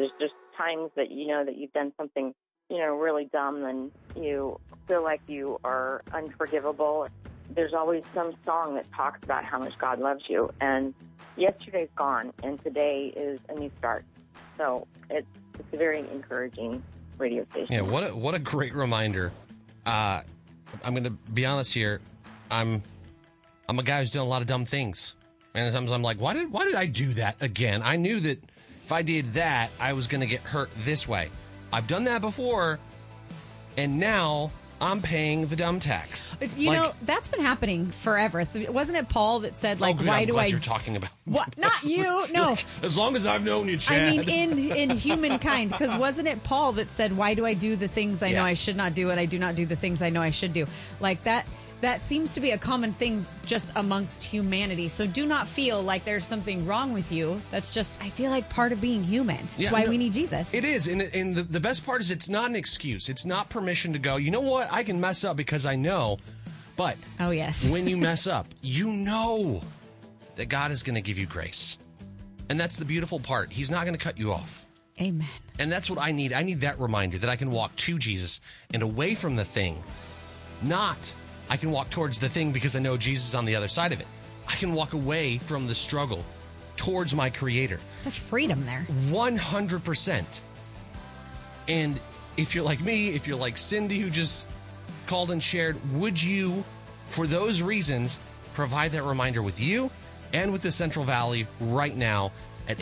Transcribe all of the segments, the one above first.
there's just times that you know that you've done something, really dumb and you feel like you are unforgivable. There's always some song that talks about how much God loves you. And yesterday's gone, and today is a new start. So it's a very encouraging radio station. Yeah, what a great reminder. I'm going to be honest here. I'm a guy who's done a lot of dumb things. And sometimes I'm like, why did I do that again? I knew that if I did that, I was going to get hurt this way. I've done that before, and now I'm paying the dumb tax. That's been happening forever. Wasn't it Paul that said, why do I... you're talking about... What? Not you, no. As long as I've known you, Chad. I mean, in humankind, because wasn't it Paul that said, why do I do the things I know I should not do, and I do not do the things I know I should do? Like that seems to be a common thing just amongst humanity. So do not feel like there's something wrong with you. That's just, I feel like, part of being human. That's why we need Jesus. It is. And the best part is it's not an excuse. It's not permission to go, you know what? I can mess up because I know. But oh, yes. When you mess up, you know that God is going to give you grace. And that's the beautiful part. He's not going to cut you off. Amen. And that's what I need. I need that reminder that I can walk to Jesus and away from the thing. Not I can walk towards the thing because I know Jesus is on the other side of it. I can walk away from the struggle towards my Creator. Such freedom there. 100%. And if you're like me, if you're like Cindy who just called and shared, would you, for those reasons, provide that reminder with you and with the Central Valley right now at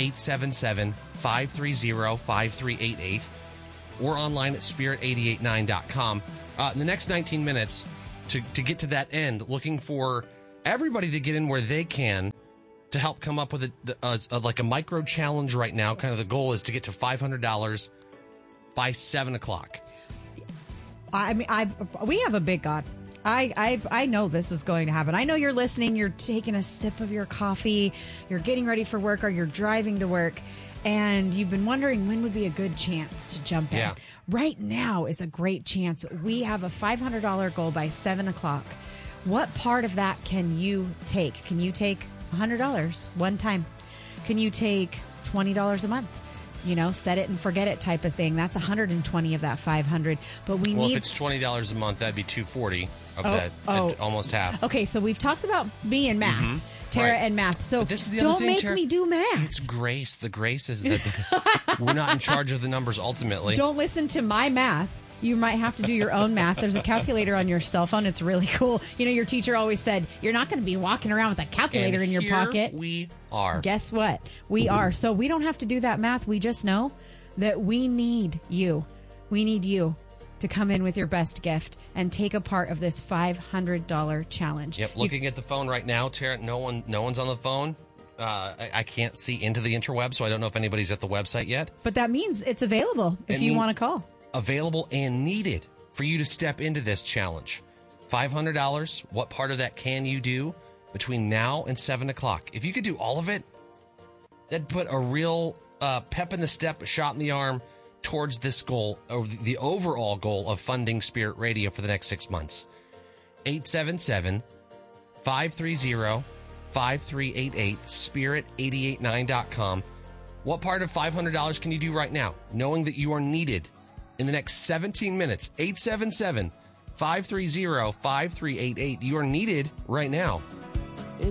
877-530-5388 or online at spirit889.com. In the next 19 minutes, to get to that end, looking for everybody to get in where they can to help come up with a micro challenge right now. Kind of the goal is to get to $500 by 7 o'clock. I mean, we have a big God. I know this is going to happen. I know you're listening. You're taking a sip of your coffee. You're getting ready for work, or you're driving to work, and you've been wondering when would be a good chance to jump in. Yeah. Right now is a great chance. We have a $500 goal by 7 o'clock. What part of that can you take? Can you take $100 one time? Can you take $20 a month? Set it and forget it type of thing. That's 120 of that 500. But if it's $20 a month, that'd be $240 of that. Almost half. Okay, so we've talked about me and math. Mm-hmm. Tara and math. So don't make me do math. It's grace. The grace is that we're not in charge of the numbers ultimately. Don't listen to my math. You might have to do your own math. There's a calculator on your cell phone. It's really cool. Your teacher always said, you're not going to be walking around with a calculator in your pocket. We are. Guess what? We are. So we don't have to do that math. We just know that we need you. We need you to come in with your best gift and take a part of this $500 challenge. Yep. Looking at the phone right now, Tara, no one's on the phone. I can't see into the interweb, so I don't know if anybody's at the website yet. But that means it's available if you want to call. Available and needed for you to step into this challenge. $500. What part of that can you do between now and 7 o'clock? If you could do all of it, that'd put a real pep in the step, a shot in the arm towards this goal, or the overall goal of funding Spirit Radio for the next 6 months. 877-530-5388, spirit889.com. What part of $500 can you do right now, knowing that you are needed in the next 17 minutes? 877-530-5388. You are needed right now.